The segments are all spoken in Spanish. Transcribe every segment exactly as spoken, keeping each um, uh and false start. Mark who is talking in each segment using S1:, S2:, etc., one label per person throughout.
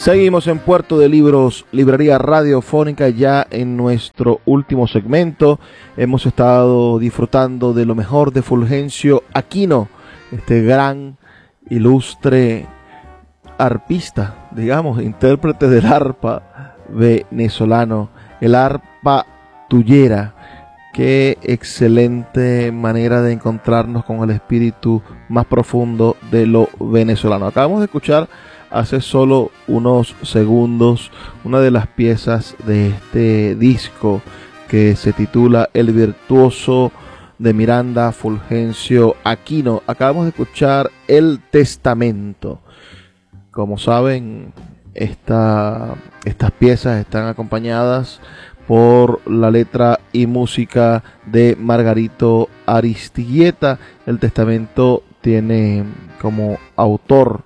S1: Seguimos en Puerto de Libros, librería radiofónica, ya en nuestro último segmento. Hemos estado disfrutando de lo mejor de Fulgencio Aquino, este gran, ilustre arpista, digamos, intérprete del arpa venezolano, el arpa tuyera. Qué excelente manera de encontrarnos con el espíritu más profundo de lo venezolano. Acabamos de escuchar hace solo unos segundos una de las piezas de este disco que se titula El Virtuoso de Miranda, Fulgencio Aquino. Acabamos de escuchar El Testamento. Como saben, esta, estas piezas están acompañadas por la letra y música de Margarito Aristigueta. El Testamento tiene como autor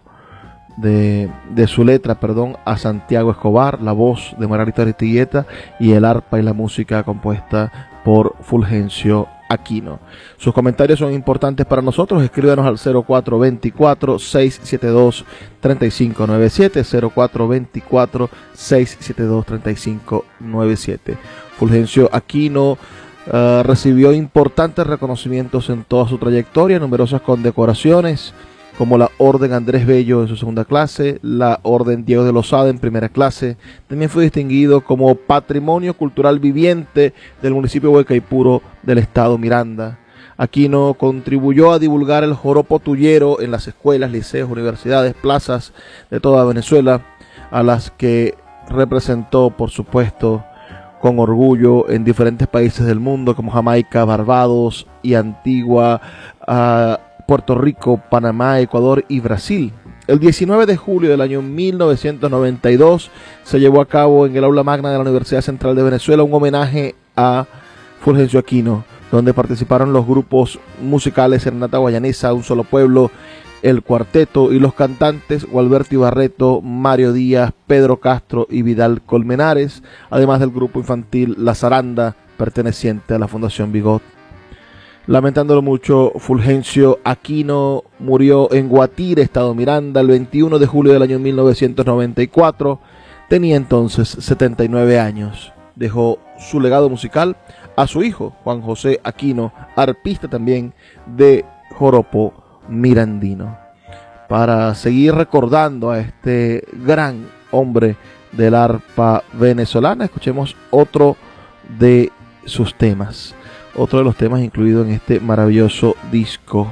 S1: De, de su letra, perdón, a Santiago Escobar, la voz de Margarito Aristigueta y el arpa y la música compuesta por Fulgencio Aquino. Sus comentarios son importantes para nosotros. Escríbanos al cero cuatro dos cuatro, seis siete dos, tres cinco nueve siete, cero cuatro dos cuatro, seis siete dos, tres cinco nueve siete. Fulgencio Aquino uh, recibió importantes reconocimientos en toda su trayectoria, numerosas condecoraciones, como la Orden Andrés Bello en su segunda clase, la Orden Diego de Lozada en primera clase. También fue distinguido como Patrimonio Cultural Viviente del municipio de Huaycaipuro del estado Miranda. Aquino contribuyó a divulgar el joropo tuyero en las escuelas, liceos, universidades, plazas de toda Venezuela, a las que representó, por supuesto, con orgullo en diferentes países del mundo como Jamaica, Barbados y Antigua, uh, Puerto Rico, Panamá, Ecuador y Brasil. El diecinueve de julio del año mil novecientos noventa y dos se llevó a cabo en el aula magna de la Universidad Central de Venezuela un homenaje a Fulgencio Aquino, donde participaron los grupos musicales Serenata Guayanesa, Un Solo Pueblo, El Cuarteto y los cantantes Gualberto Barreto, Mario Díaz, Pedro Castro y Vidal Colmenares, además del grupo infantil La Zaranda, perteneciente a la Fundación Bigot. Lamentándolo mucho, Fulgencio Aquino murió en Guatire, estado Miranda, el veintiuno de julio del año mil novecientos noventa y cuatro. Tenía entonces setenta y nueve años. Dejó su legado musical a su hijo, Juan José Aquino, arpista también de joropo mirandino. Para seguir recordando a este gran hombre del arpa venezolana, escuchemos otro de sus temas. Otro de los temas incluido en este maravilloso disco.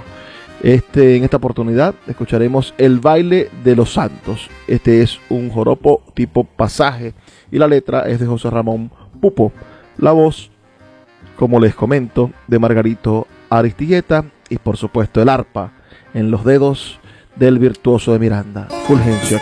S1: Este, en esta oportunidad escucharemos El Baile de los Santos. Este es un joropo tipo pasaje y la letra es de José Ramón Pupo. La voz, como les comento, de Margarito Aristigueta y por supuesto el arpa en los dedos del virtuoso de Miranda, Fulgencio.